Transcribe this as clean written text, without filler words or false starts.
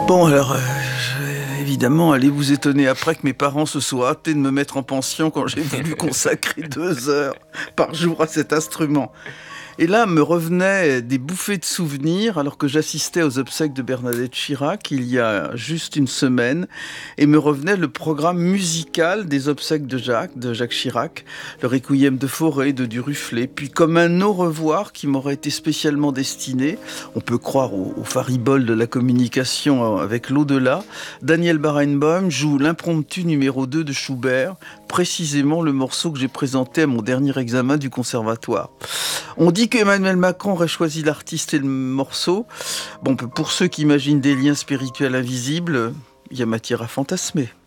Bon alors, évidemment, allez vous étonner après que mes parents se soient hâtés de me mettre en pension quand j'ai voulu consacrer 2 heures par jour à cet instrument. Et là, me revenaient des bouffées de souvenirs alors que j'assistais aux obsèques de Bernadette Chirac il y a juste une semaine, et me revenait le programme musical des obsèques de Jacques Chirac, le Requiem de Fauré, de Duruflé, puis comme un au revoir qui m'aurait été spécialement destiné, on peut croire au faribole de la communication avec l'au-delà, Daniel Barenboim joue l'impromptu numéro 2 de Schubert, précisément le morceau que j'ai présenté à mon dernier examen du conservatoire. On dit qu'Emmanuel Macron aurait choisi l'artiste et le morceau. Bon, pour ceux qui imaginent des liens spirituels invisibles, il y a matière à fantasmer.